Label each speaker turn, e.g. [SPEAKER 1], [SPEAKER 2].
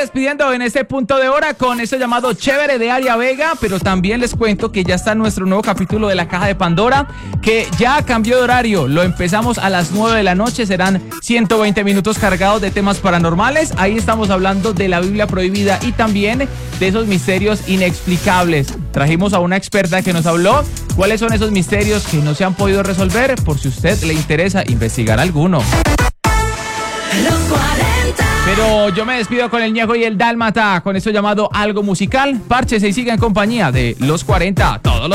[SPEAKER 1] despidiendo en este punto de hora con esto llamado Chévere de Aria Vega, pero también les cuento que ya está nuestro nuevo capítulo de La Caja de Pandora, que ya cambió de horario. Lo empezamos a las 9 de la noche, serán 120 minutos cargados de temas paranormales. Ahí estamos hablando de la Biblia prohibida y también de esos misterios inexplicables. Trajimos a una experta que nos habló cuáles son esos misterios que no se han podido resolver, por si a usted le interesa investigar alguno.
[SPEAKER 2] Los 40.
[SPEAKER 1] Pero yo me despido con el Ñejo y el Dálmata, con esto llamado Algo Musical. Párchese y siga en compañía de Los 40 todos los